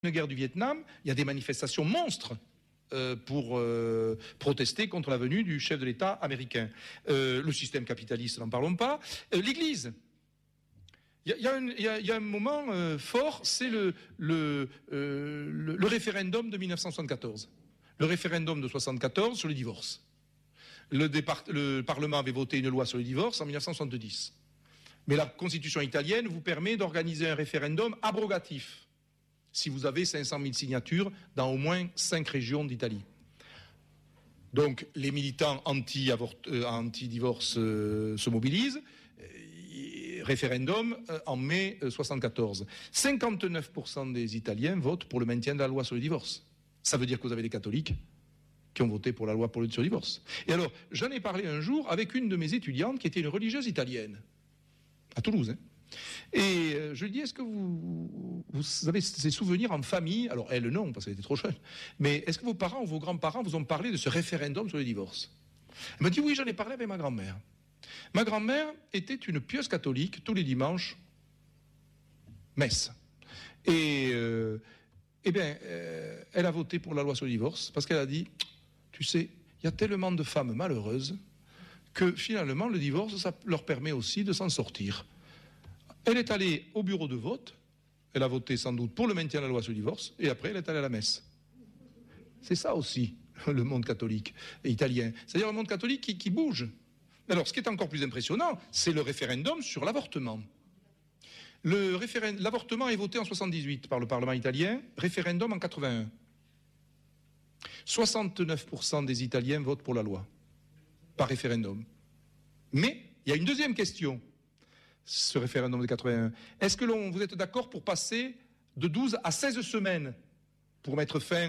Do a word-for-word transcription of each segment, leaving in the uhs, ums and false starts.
guerre du Vietnam, il y a des manifestations monstres euh, pour euh, protester contre la venue du chef de l'État américain. Euh, le système capitaliste, n'en parlons pas. Euh, L'Église. Il y, y, y, y a un moment euh, fort, c'est le, le, euh, le, le référendum de mille neuf cent soixante-quatorze. Le référendum de soixante-quatorze sur le divorce. Le, départ, le Parlement avait voté une loi sur le divorce en mille neuf cent soixante-dix. Mais la Constitution italienne vous permet d'organiser un référendum abrogatif si vous avez cinq cent mille signatures dans au moins cinq régions d'Italie. Donc les militants anti-divorce euh, anti euh, se mobilisent. Euh, référendum euh, en mai euh, soixante-quatorze. cinquante-neuf pour cent des Italiens votent pour le maintien de la loi sur le divorce. Ça veut dire que vous avez des catholiques qui ont voté pour la loi pour le, sur le divorce. Et alors, j'en ai parlé un jour avec une de mes étudiantes qui était une religieuse italienne, à Toulouse, hein. Et euh, je lui dis, est-ce que vous, vous avez ces souvenirs en famille? Alors elle, non, parce qu'elle était trop jeune. Mais est-ce que vos parents ou vos grands-parents vous ont parlé de ce référendum sur le divorce? Elle m'a dit, oui, j'en ai parlé avec ma grand-mère. Ma grand-mère était une pieuse catholique, tous les dimanches, messe. Et, euh, eh bien, euh, elle a voté pour la loi sur le divorce, parce qu'elle a dit, tu sais, il y a tellement de femmes malheureuses que finalement, le divorce, ça leur permet aussi de s'en sortir. Elle est allée au bureau de vote, elle a voté sans doute pour le maintien de la loi sur le divorce, et après elle est allée à la messe. C'est ça aussi, le monde catholique et italien. C'est-à-dire le monde catholique qui, qui bouge. Alors, ce qui est encore plus impressionnant, c'est le référendum sur l'avortement. Le référend... L'avortement est voté en soixante-dix-huit par le Parlement italien, référendum en quatre-vingt-un. soixante-neuf pour cent des Italiens votent pour la loi, par référendum. Mais il y a une deuxième question. Ce référendum de quatre-vingt-un. Est-ce que l'on, vous êtes d'accord pour passer de douze à seize semaines pour mettre fin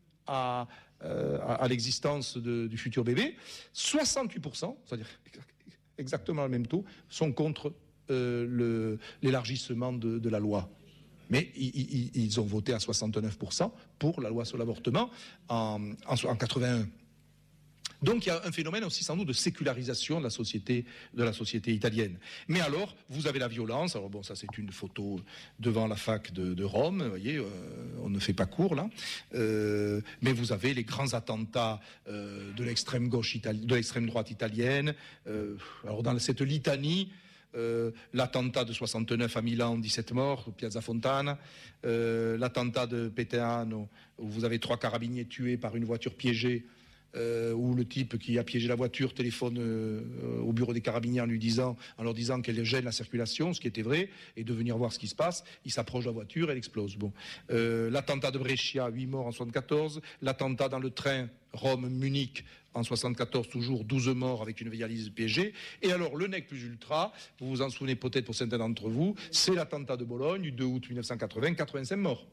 à, euh, à, à l'existence de, du futur bébé? soixante-huit pour cent, c'est-à-dire exactement le même taux, sont contre euh, le, l'élargissement de, de la loi. Mais ils, ils, ils ont voté à soixante-neuf pour cent pour la loi sur l'avortement en, en, en quatre-vingt-un. Donc il y a un phénomène aussi sans doute de sécularisation de la société, de la société italienne. Mais alors, vous avez la violence. Alors bon, ça c'est une photo devant la fac de, de Rome. Vous voyez, euh, on ne fait pas court là. Euh, mais vous avez les grands attentats euh, de l'extrême gauche, itali- de l'extrême droite italienne. Euh, alors dans cette litanie. Euh, l'attentat de soixante-neuf à Milan, dix-sept morts, Piazza Fontana, euh, l'attentat de Peteano, où vous avez trois carabiniers tués par une voiture piégée. Euh, où le type qui a piégé la voiture téléphone euh, au bureau des carabiniers en lui disant, en leur disant qu'elle gêne la circulation, ce qui était vrai, et de venir voir ce qui se passe. Il s'approche de la voiture, elle explose. Bon, euh, l'attentat de Brescia, huit morts en soixante-quatorze. L'attentat dans le train Rome-Munich en soixante-quatorze, toujours douze morts avec une valise piégée. Et alors le nec plus ultra, vous vous en souvenez peut-être pour certains d'entre vous, c'est l'attentat de Bologne du deux août mille neuf cent quatre-vingts, quatre-vingt-cinq morts,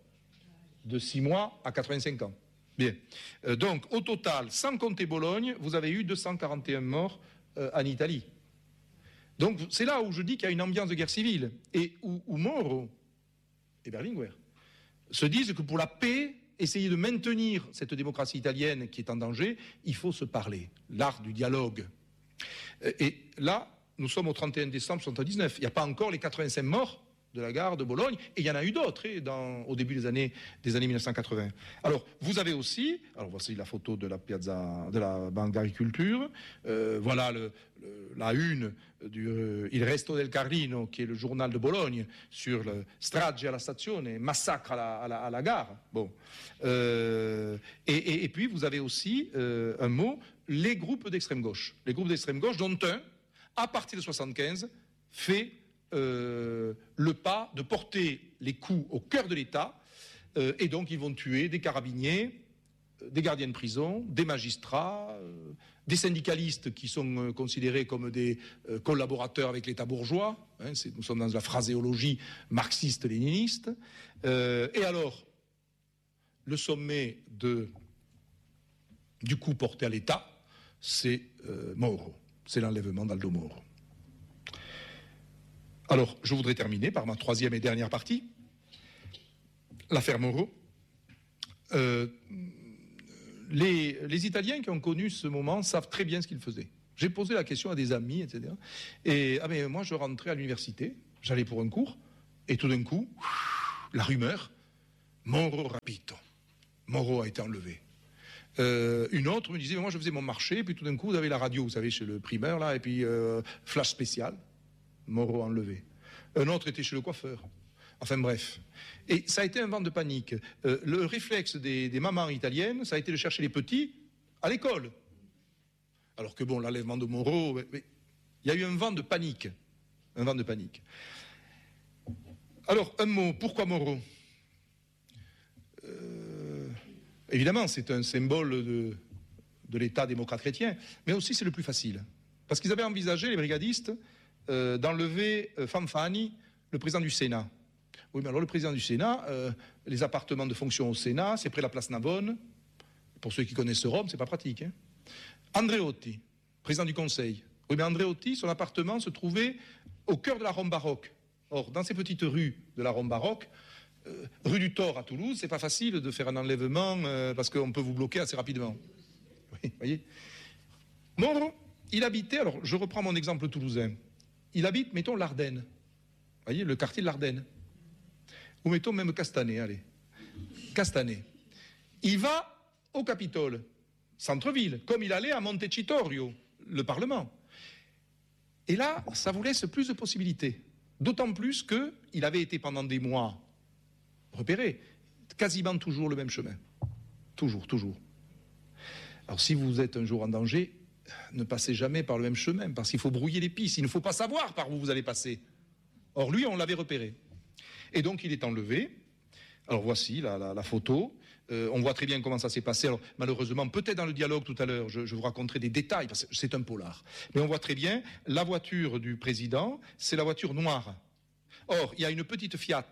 de six mois à quatre-vingt-cinq ans. Bien. Euh, donc, au total, sans compter Bologne, vous avez eu deux cent quarante et un morts euh, en Italie. Donc, c'est là où je dis qu'il y a une ambiance de guerre civile. Et où, où Moro et Berlinguer se disent que pour la paix, essayer de maintenir cette démocratie italienne qui est en danger, il faut se parler. L'art du dialogue. Euh, et là, nous sommes au trente et un décembre soixante-dix-neuf. Il n'y a pas encore les quatre-vingt-cinq morts de la gare de Bologne, et il y en a eu d'autres eh, dans, au début des années, des années mille neuf cent quatre-vingts. Alors, vous avez aussi, alors voici la photo de la piazza, de la banque d'agriculture, euh, voilà le, le, la une du euh, Il Resto del Carlino, qui est le journal de Bologne, sur le strage à la stazione, massacre à la, à la, à la gare. Bon. Euh, et, et, et puis, vous avez aussi euh, un mot, les groupes d'extrême gauche. Les groupes d'extrême gauche, dont un, à partir de soixante-quinze, fait Euh, le pas de porter les coups au cœur de l'État, euh, et donc ils vont tuer des carabiniers, euh, des gardiens de prison, des magistrats, euh, des syndicalistes qui sont euh, considérés comme des euh, collaborateurs avec l'État bourgeois, hein, c'est, nous sommes dans la phraséologie marxiste-léniniste, euh, et alors, le sommet de, du coup porté à l'État, c'est euh, Moro, c'est l'enlèvement d'Aldo Moro. Alors, je voudrais terminer par ma troisième et dernière partie, l'affaire Moro. Euh, les, les Italiens qui ont connu ce moment savent très bien ce qu'ils faisaient. J'ai posé la question à des amis, et cetera. Et ah mais moi, je rentrais à l'université, j'allais pour un cours, et tout d'un coup, la rumeur, Moro rapito. Moro a été enlevé. Euh, une autre me disait, moi je faisais mon marché, et puis tout d'un coup vous avez la radio, vous savez, chez le primeur, là, et puis euh, flash spécial, Moro enlevé. Un autre était chez le coiffeur. Enfin bref. Et ça a été un vent de panique. Euh, le réflexe des, des mamans italiennes, ça a été de chercher les petits à l'école. Alors que bon, l'enlèvement de Moro, mais, mais, il y a eu un vent de panique. Un vent de panique. Alors, un mot, pourquoi Moro ? euh, Évidemment, c'est un symbole de, de l'État démocrate chrétien, mais aussi c'est le plus facile. Parce qu'ils avaient envisagé, les brigadistes, euh, d'enlever euh, Fanfani, le président du Sénat. Oui, mais alors le président du Sénat, euh, les appartements de fonction au Sénat, c'est près de la place Navone. Pour ceux qui connaissent Rome, c'est pas pratique. Hein. Andreotti, président du Conseil. Oui, mais Andreotti, son appartement se trouvait au cœur de la Rome baroque. Or, dans ces petites rues de la Rome baroque, euh, rue du Thor à Toulouse, c'est pas facile de faire un enlèvement euh, parce qu'on peut vous bloquer assez rapidement. Oui, voyez. Moro, il habitait, alors je reprends mon exemple toulousain, il habite, mettons, l'Ardenne. Vous voyez, le quartier de l'Ardenne. Ou mettons même Castanet, allez. Castanet. Il va au Capitole, centre-ville, comme il allait à Montecitorio, le Parlement. Et là, ça vous laisse plus de possibilités. D'autant plus qu'il avait été pendant des mois repéré, quasiment toujours le même chemin. Toujours, toujours. Alors si vous êtes un jour en danger, ne passez jamais par le même chemin, parce qu'il faut brouiller les pistes, il ne faut pas savoir par où vous allez passer. Or lui, on l'avait repéré. Et donc il est enlevé. Alors voici la, la, la photo. Euh, on voit très bien comment ça s'est passé. Alors, malheureusement, peut-être dans le dialogue tout à l'heure, je, je vous raconterai des détails, parce que c'est un polar. Mais on voit très bien, la voiture du président, c'est la voiture noire. Or, il y a une petite Fiat,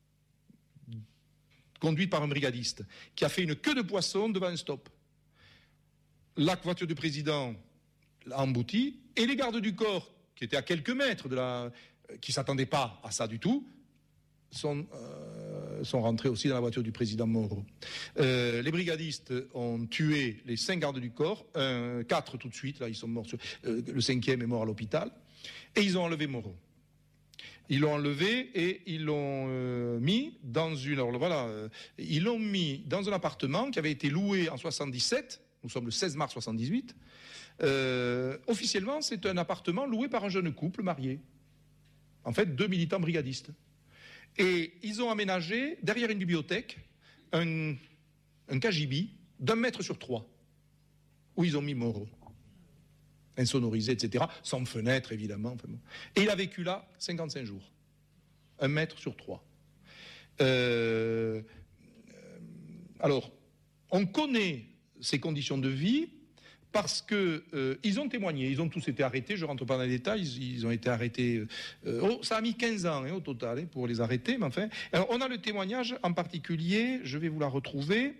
conduite par un brigadiste, qui a fait une queue de poisson devant un stop. La voiture du président l'a emboutie, et les gardes du corps, qui étaient à quelques mètres de la... qui ne s'attendaient pas à ça du tout, sont, euh, sont rentrés aussi dans la voiture du président Moro. Euh, les brigadistes ont tué les cinq gardes du corps, un, quatre tout de suite, là ils sont morts, sur, euh, le cinquième est mort à l'hôpital, et ils ont enlevé Moro. Ils l'ont enlevé et ils l'ont euh, mis dans une, alors voilà, euh, ils l'ont mis dans un appartement qui avait été loué en soixante-dix-sept, nous sommes le seize mars soixante-dix-huit. Euh, officiellement, c'est un appartement loué par un jeune couple marié. En fait, deux militants brigadistes. Et ils ont aménagé, derrière une bibliothèque, un, un K G B d'un mètre sur trois, où ils ont mis Moro. Insonorisé, et cetera, sans fenêtre, évidemment. Enfin bon. Et il a vécu là cinquante-cinq jours. Un mètre sur trois. Euh, euh, alors, on connaît ces conditions de vie parce que euh, ils ont témoigné, ils ont tous été arrêtés, je ne rentre pas dans les détails, ils, ils ont été arrêtés, euh, oh, ça a mis quinze ans hein, au total hein, pour les arrêter, mais enfin, alors, on a le témoignage en particulier, je vais vous la retrouver,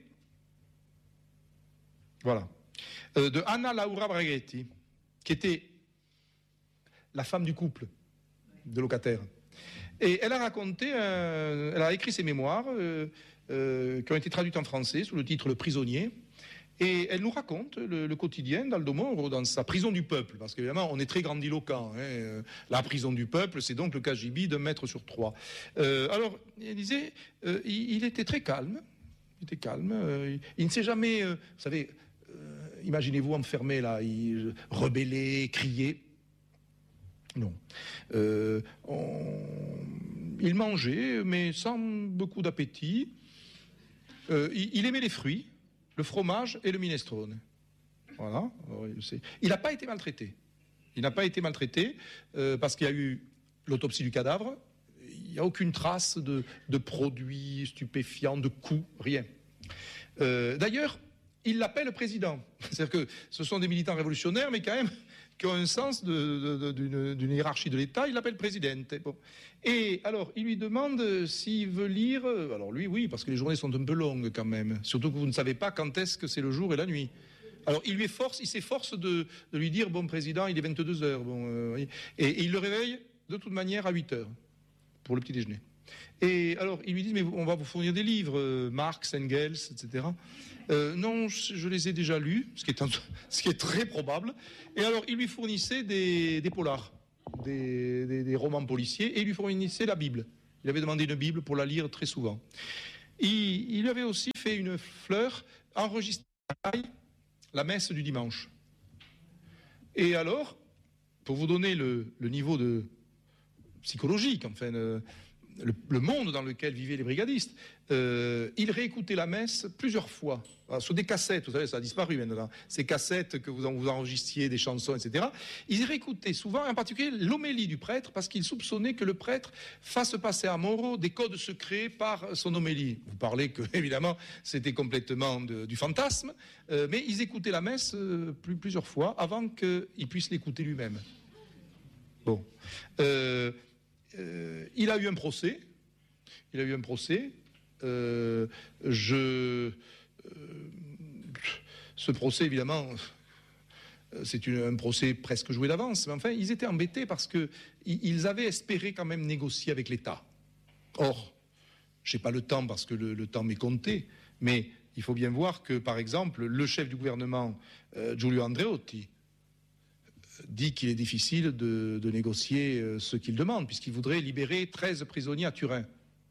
voilà, euh, de Anna Laura Braghetti, qui était la femme du couple de locataires. Et elle a raconté, euh, elle a écrit ses mémoires euh, euh, qui ont été traduites en français sous le titre Le prisonnier. Et elle nous raconte le, le quotidien d'Aldo Moro dans sa prison du peuple, parce qu'évidemment on est très grandiloquent. Hein. La prison du peuple, c'est donc le K G B d'un mètre sur trois. Euh, alors, elle disait, euh, il, il était très calme, il était calme, euh, il, il ne s'est jamais, euh, vous savez, euh, imaginez-vous enfermé là, il rebellait, criait. Non. Euh, on, il mangeait, mais sans beaucoup d'appétit. Euh, il, il aimait les fruits. Le fromage et le minestrone. Voilà. Il n'a pas été maltraité. Il n'a pas été maltraité euh, parce qu'il y a eu l'autopsie du cadavre. Il n'y a aucune trace de, de produits stupéfiants, de coups, rien. Euh, d'ailleurs, il l'appelle président. C'est-à-dire que ce sont des militants révolutionnaires, mais quand même qui ont un sens de, de, de, d'une hiérarchie de l'État. Il l'appelle présidente. Bon. Et alors, il lui demande s'il veut lire. Alors lui, oui, parce que les journées sont un peu longues quand même. Surtout que vous ne savez pas quand est-ce que c'est le jour et la nuit. Alors il lui efforce, il s'efforce de, de lui dire, bon président, il est vingt-deux heures. Bon, euh, et, et il le réveille de toute manière à huit heures pour le petit déjeuner. Et alors il lui dit, mais on va vous fournir des livres, euh, Marx, Engels, et cetera. Euh, non, je, je les ai déjà lus, ce qui est, un, ce qui est très probable. Et alors il lui fournissait des, des polars, des, des, des romans policiers, et il lui fournissait la Bible. Il avait demandé une Bible pour la lire très souvent. il, il avait aussi fait une fleur enregistrée la messe du dimanche. Et alors, pour vous donner le, le niveau de psychologique, enfin, le, le, le monde dans lequel vivaient les brigadistes, euh, il réécoutait la messe plusieurs fois. Alors, sur des cassettes, vous savez, ça a disparu maintenant, ces cassettes que vous, vous enregistriez, des chansons, et cetera. Il réécoutait souvent, en particulier l'homélie du prêtre, parce qu'il soupçonnait que le prêtre fasse passer à Mauro des codes secrets par son homélie. Vous parlez que, évidemment, c'était complètement de, du fantasme, euh, mais ils écoutaient la messe euh, plus, plusieurs fois avant qu'il puisse l'écouter lui-même. Bon. Euh, euh, il a eu un procès. Il a eu un procès. Euh, je... Ce procès, évidemment, c'est une, un procès presque joué d'avance, mais enfin, ils étaient embêtés parce qu'ils avaient espéré quand même négocier avec l'État. Or, je n'ai pas le temps parce que le, le temps m'est compté, mais il faut bien voir que, par exemple, le chef du gouvernement, euh, Giulio Andreotti, dit qu'il est difficile de, de négocier euh, ce qu'il demande, puisqu'il voudrait libérer treize prisonniers à Turin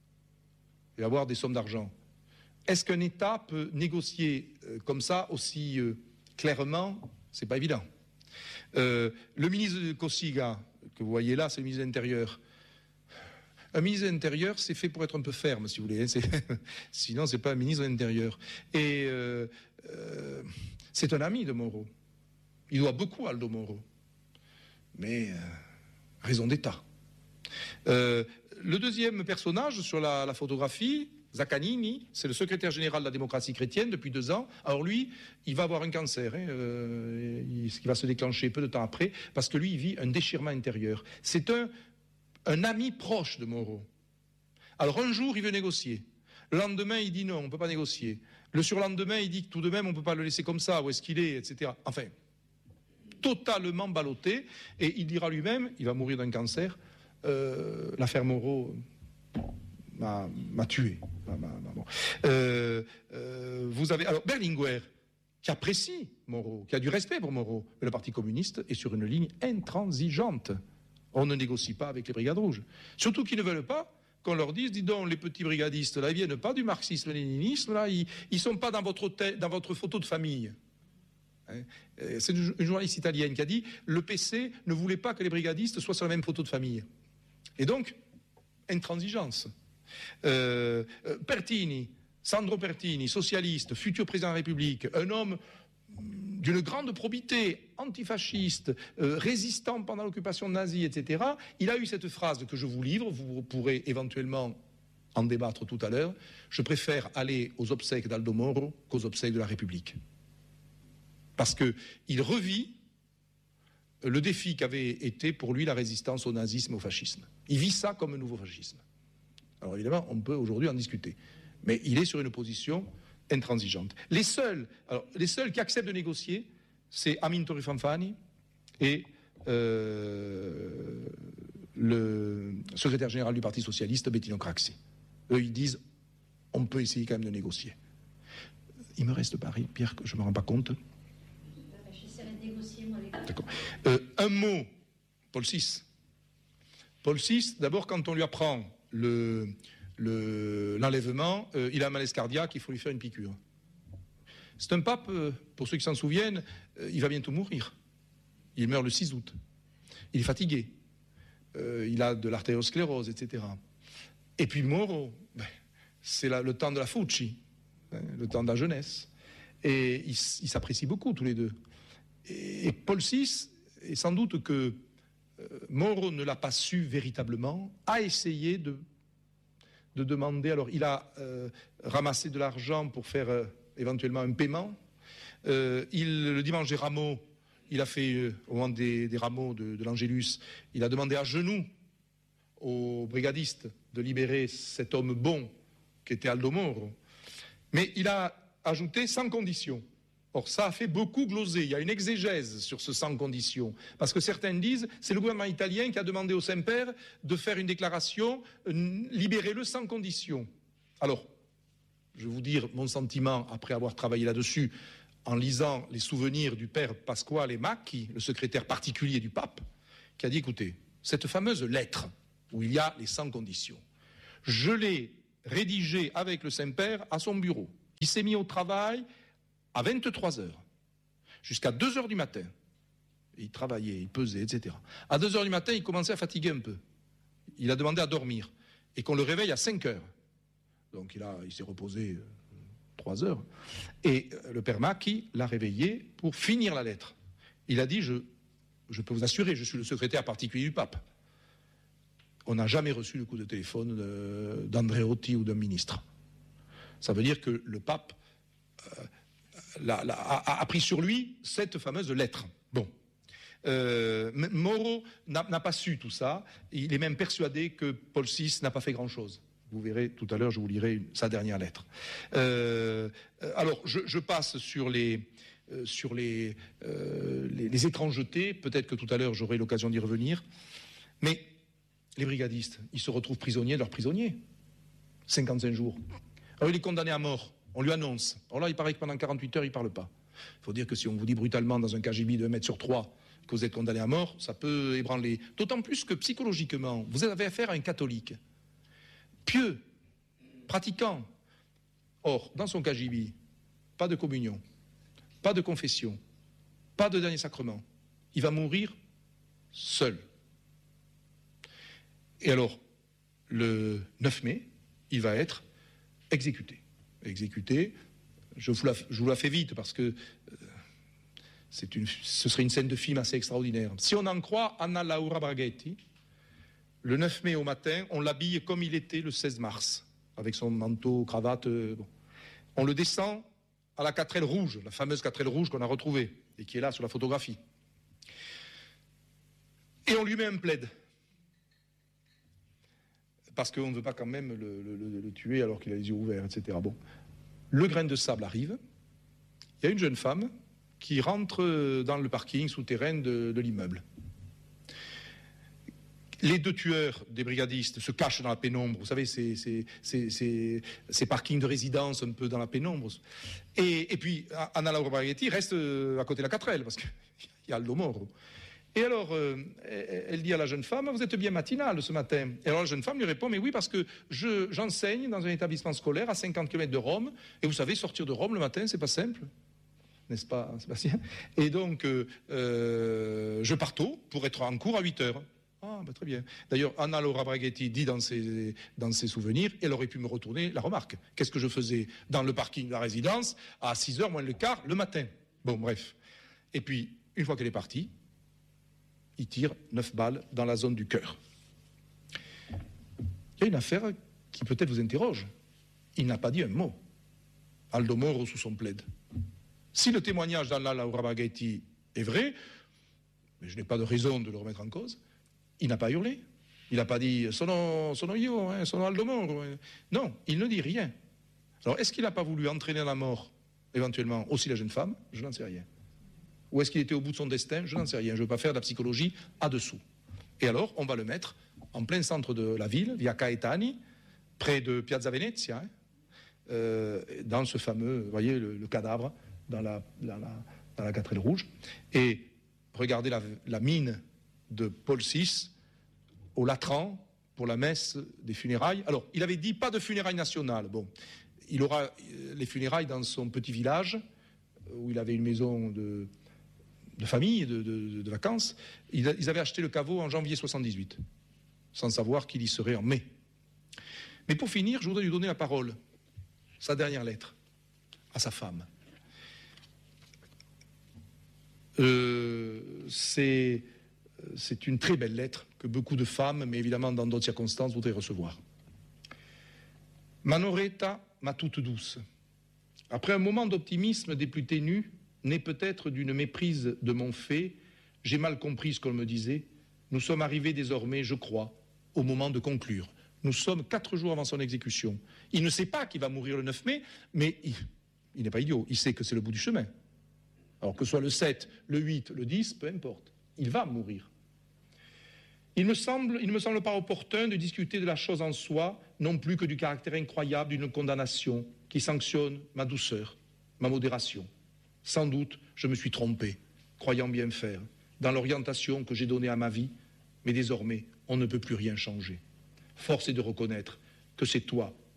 et avoir des sommes d'argent. Est-ce qu'un État peut négocier euh, comme ça aussi euh, clairement? C'est pas évident. Euh, le ministre de Cossiga, que vous voyez là, c'est le ministre de l'Intérieur. Un ministre de l'Intérieur, c'est fait pour être un peu ferme, si vous voulez. C'est... Sinon, c'est pas un ministre de l'Intérieur. Et euh, euh, c'est un ami de Mauro. Il doit beaucoup à Aldo Mauro. Mais euh, raison d'État. Euh, le deuxième personnage sur la, la photographie, Zaccanini, c'est le secrétaire général de la démocratie chrétienne depuis deux ans. Alors lui, il va avoir un cancer, hein, euh, il, ce qui va se déclencher peu de temps après, parce que lui, il vit un déchirement intérieur. C'est un, un ami proche de Mauro. Alors un jour, il veut négocier. Le lendemain, il dit non, on ne peut pas négocier. Le surlendemain, il dit que tout de même, on ne peut pas le laisser comme ça, où est-ce qu'il est, et cetera. Enfin, totalement ballotté. Et il dira lui-même, il va mourir d'un cancer, euh, l'affaire Mauro m'a, m'a tué. M'a, m'a, m'a, bon. euh, euh, vous avez alors Berlinguer, qui apprécie Mauro, qui a du respect pour Mauro, mais le Parti communiste est sur une ligne intransigeante. On ne négocie pas avec les brigades rouges. Surtout qu'ils ne veulent pas qu'on leur dise, dis donc, les petits brigadistes, là, ils viennent pas du marxisme-léninisme, là, ils ne sont pas dans votre, hôtel, dans votre photo de famille. Hein, c'est une journaliste italienne qui a dit, le P C ne voulait pas que les brigadistes soient sur la même photo de famille. Et donc, intransigeance. Euh, Pertini, Sandro Pertini, socialiste, futur président de la République, un homme d'une grande probité, antifasciste, euh, résistant pendant l'occupation nazie, et cetera. Il a eu cette phrase que je vous livre, vous pourrez éventuellement en débattre tout à l'heure. Je préfère aller aux obsèques d'Aldo Mauro qu'aux obsèques de la République. Parce qu'il revit le défi qu'avait été pour lui la résistance au nazisme et au fascisme. Il vit ça comme un nouveau fascisme. Alors évidemment, on peut aujourd'hui en discuter. Mais il est sur une position intransigeante. Les seuls, alors, les seuls qui acceptent de négocier, c'est Amintore Fanfani et euh, le secrétaire général du Parti socialiste, Bettino Craxi. Eux, ils disent, on peut essayer quand même de négocier. Il me reste Paris, Pierre, que je ne me rends pas compte. J'essaierai de négocier, moi, avec... D'accord. Euh, un mot, Paul six. Paul six, d'abord, quand on lui apprend le... Le, l'enlèvement, euh, il a un malaise cardiaque, il faut lui faire une piqûre. C'est un pape, euh, pour ceux qui s'en souviennent, euh, il va bientôt mourir. Il meurt le six août. Il est fatigué. Euh, il a de l'artériosclérose, et cetera. Et puis Mauro, ben, c'est la, le temps de la Fucci, hein, le temps de la jeunesse. Et ils, ils s'apprécient beaucoup tous les deux. Et, et Paul six, et sans doute que euh, Mauro ne l'a pas su véritablement, a essayé de de demander, alors il a euh, ramassé de l'argent pour faire euh, éventuellement un paiement. Euh, il, le dimanche des rameaux, il a fait, euh, au moment des, des rameaux de, de l'Angélus, il a demandé à genoux aux brigadistes de libérer cet homme bon qui était Aldo Mauro. Mais il a ajouté sans condition. Or, ça a fait beaucoup gloser. Il y a une exégèse sur ce sans condition. Parce que certains disent, c'est le gouvernement italien qui a demandé au Saint-Père de faire une déclaration, euh, libérez-le sans condition. Alors, je vais vous dire mon sentiment, après avoir travaillé là-dessus, en lisant les souvenirs du père Pasquale Macchi, le secrétaire particulier du pape, qui a dit, écoutez, cette fameuse lettre, où il y a les sans conditions, je l'ai rédigé avec le Saint-Père à son bureau. Il s'est mis au travail à vingt-trois heures, jusqu'à deux heures du matin. Il travaillait, il pesait, et cetera. À deux heures du matin, il commençait à fatiguer un peu. Il a demandé à dormir et qu'on le réveille à cinq heures. Donc il, a, il s'est reposé euh, trois heures. Et euh, le père Macchi l'a réveillé pour finir la lettre. Il a dit, je, je peux vous assurer, je suis le secrétaire particulier du pape. On n'a jamais reçu le coup de téléphone de, d'Andreotti ou d'un ministre. Ça veut dire que le pape euh, la, la, a, a pris sur lui cette fameuse lettre. Bon. Euh, Moro n'a, n'a pas su tout ça. Il est même persuadé que Paul six n'a pas fait grand-chose. Vous verrez tout à l'heure, je vous lirai une, sa dernière lettre. Euh, alors, je, je passe sur les, euh, sur les, euh, les, les étrangetés. Peut-être que tout à l'heure, j'aurai l'occasion d'y revenir. Mais les brigadistes, ils se retrouvent prisonniers de leurs prisonniers. cinquante-cinq jours. Alors, il est condamné à mort. On lui annonce. Alors là, il paraît que pendant quarante-huit heures, il ne parle pas. Il faut dire que si on vous dit brutalement dans un K G B de un mètre sur trois que vous êtes condamné à mort, ça peut ébranler. D'autant plus que psychologiquement, vous avez affaire à un catholique pieux, pratiquant. Or, dans son K G B, pas de communion, pas de confession, pas de dernier sacrement. Il va mourir seul. Et alors, le neuf mai, il va être exécuté. Exécuté, je vous la, je vous la fais vite parce que euh, c'est une, ce serait une scène de film assez extraordinaire. Si on en croit Anna Laura Braghetti, le neuf mai au matin, on l'habille comme il était le seize mars, avec son manteau, cravate. Euh, bon. On le descend à la quatrelle rouge, la fameuse quatrelle rouge qu'on a retrouvée et qui est là sur la photographie. Et on lui met un plaid. Parce qu'on ne veut pas quand même le, le, le, le tuer alors qu'il a les yeux ouverts, et cetera. Bon. Le grain de sable arrive. Il y a une jeune femme qui rentre dans le parking souterrain de, de l'immeuble. Les deux tueurs des brigadistes se cachent dans la pénombre. Vous savez, ces, ces, ces, ces, ces parkings de résidence un peu dans la pénombre. Et, et puis, Anna Laura Braghetti reste à côté de la quatrelle, parce qu'il y a Aldo Moro. Et alors, euh, elle dit à la jeune femme, vous êtes bien matinale ce matin. Et alors la jeune femme lui répond, mais oui, parce que je, j'enseigne dans un établissement scolaire à cinquante kilomètres de Rome. Et vous savez, sortir de Rome le matin, c'est pas simple. N'est-ce pas, Sébastien? Et donc, euh, euh, je pars tôt pour être en cours à huit heures. Ah, ben très bien. D'ailleurs, Anna Laura Braghetti dit dans ses, dans ses souvenirs, elle aurait pu me retourner la remarque. Qu'est-ce que je faisais dans le parking de la résidence à six heures moins le quart le matin? Bon, bref. Et puis, une fois qu'elle est partie, il tire neuf balles dans la zone du cœur. Il y a une affaire qui peut-être vous interroge. Il n'a pas dit un mot. Aldo Moro sous son plaid. Si le témoignage d'Anna Laura Braghetti est vrai, mais je n'ai pas de raison de le remettre en cause, il n'a pas hurlé. Il n'a pas dit « sono, sono io, hein, sono Aldo Moro ». Non, il ne dit rien. Alors, est-ce qu'il n'a pas voulu entraîner à la mort, éventuellement, aussi la jeune femme? Je n'en sais rien. Ou est-ce qu'il était au bout de son destin? Je n'en sais rien. Je ne veux pas faire de la psychologie à dessous. Et alors, on va le mettre en plein centre de la ville, via Caetani, près de Piazza Venezia, hein, euh, dans ce fameux, vous voyez, le, le cadavre, dans la, dans la, dans la quatrelle rouge. Et regardez la, la mine de Paul six au Latran pour la messe des funérailles. Alors, il avait dit pas de funérailles nationales. Bon, il aura les funérailles dans son petit village, où il avait une maison de... de famille, de, de, de vacances. Ils, ils avaient acheté le caveau en janvier soixante-dix-huit, sans savoir qu'il y serait en mai. Mais pour finir, je voudrais lui donner la parole, sa dernière lettre, à sa femme. Euh, c'est, c'est une très belle lettre que beaucoup de femmes, mais évidemment dans d'autres circonstances, voudraient recevoir. Manoretta, ma toute douce, après un moment d'optimisme des plus ténus, né peut-être d'une méprise de mon fait, j'ai mal compris ce qu'on me disait. Nous sommes arrivés désormais, je crois, au moment de conclure. Nous sommes quatre jours avant son exécution. Il ne sait pas qu'il va mourir le neuf mai, mais il, il n'est pas idiot, il sait que c'est le bout du chemin. Alors que ce soit le sept, le huit, le dix, peu importe, il va mourir. Il me semble, il ne me semble pas opportun de discuter de la chose en soi, non plus que du caractère incroyable d'une condamnation qui sanctionne ma douceur, ma modération. Sans doute, je me suis trompé, croyant bien faire, dans l'orientation que j'ai donnée à ma vie, mais désormais, on ne peut plus rien changer. Force est de reconnaître que c'est toi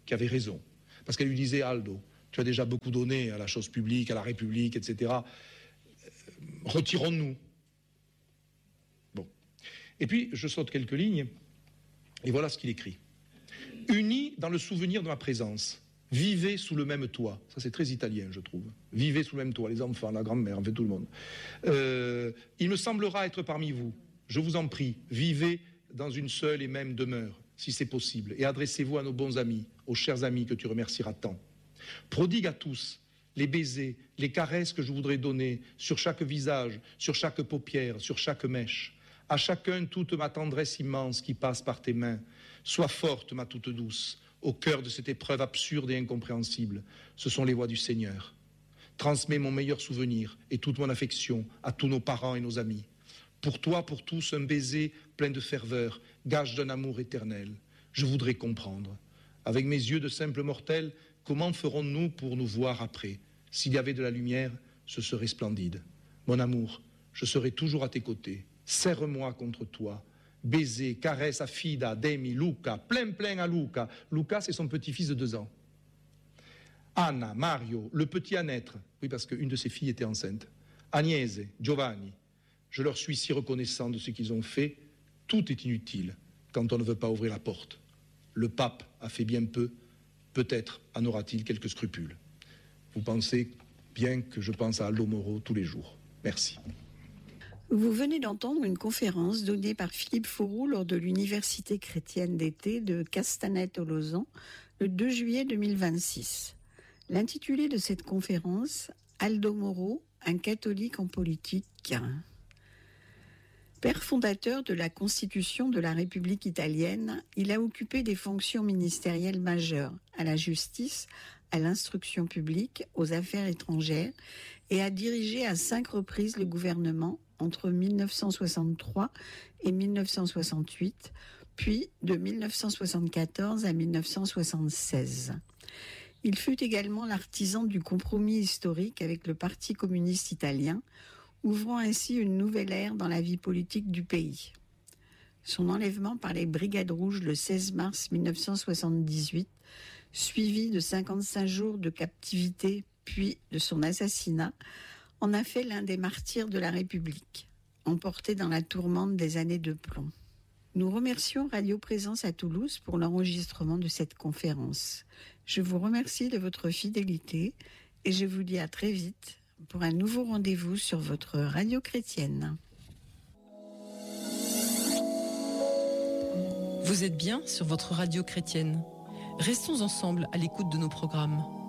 qui avait raison. Parce qu'elle lui disait, Aldo, tu as déjà beaucoup donné à la chose publique, à la République, et cetera. Retirons-nous. Bon. Et puis, je saute quelques lignes, et voilà ce qu'il écrit. Unis dans le souvenir de ma présence, vivez sous le même toit. Ça, c'est très italien, je trouve. Vivez sous le même toit, les enfants, la grand-mère, en fait, tout le monde. Euh, il me semblera être parmi vous. Je vous en prie, vivez dans une seule et même demeure, si c'est possible, et adressez-vous à nos bons amis, aux chers amis que tu remercieras tant. Prodigue à tous les baisers, les caresses que je voudrais donner sur chaque visage, sur chaque paupière, sur chaque mèche. À chacun toute ma tendresse immense qui passe par tes mains. Sois forte, ma toute douce, au cœur de cette épreuve absurde et incompréhensible. Ce sont les voix du Seigneur. Transmets mon meilleur souvenir et toute mon affection à tous nos parents et nos amis. Pour toi, pour tous, un baiser plein de ferveur, gage d'un amour éternel. Je voudrais comprendre. Avec mes yeux de simple mortel, comment ferons-nous pour nous voir après? S'il y avait de la lumière, ce serait splendide. Mon amour, je serai toujours à tes côtés. Serre-moi contre toi. Baiser, caresse, affida, Demi, Luca, plein plein à Luca. Luca, c'est son petit-fils de deux ans. Anna, Mario, le petit à naître. Oui, parce qu'une de ses filles était enceinte. Agnese, Giovanni. Je leur suis si reconnaissant de ce qu'ils ont fait. Tout est inutile quand on ne veut pas ouvrir la porte. Le pape a fait bien peu. Peut-être en aura-t-il quelques scrupules. Vous pensez bien que je pense à Aldo Moro tous les jours. Merci. Vous venez d'entendre une conférence donnée par Philippe Fourou lors de l'Université chrétienne d'été de Castanet-Tolosan le deux juillet deux mille vingt-six. L'intitulé de cette conférence, Aldo Moro, un catholique en politique. Père fondateur de la Constitution de la République italienne, il a occupé des fonctions ministérielles majeures à la justice, à l'instruction publique, aux affaires étrangères et a dirigé à cinq reprises le gouvernement entre mille neuf cent soixante-trois et mille neuf cent soixante-huit, puis de mille neuf cent soixante-quatorze à mille neuf cent soixante-seize. Il fut également l'artisan du compromis historique avec le Parti communiste italien, ouvrant ainsi une nouvelle ère dans la vie politique du pays. Son enlèvement par les Brigades Rouges le seize mars mille neuf cent soixante-dix-huit, suivi de cinquante-cinq jours de captivité puis de son assassinat, en a fait l'un des martyrs de la République, emporté dans la tourmente des années de plomb. Nous remercions Radio Présence à Toulouse pour l'enregistrement de cette conférence. Je vous remercie de votre fidélité et je vous dis à très vite pour un nouveau rendez-vous sur votre radio chrétienne. Vous êtes bien sur votre radio chrétienne. Restons ensemble à l'écoute de nos programmes.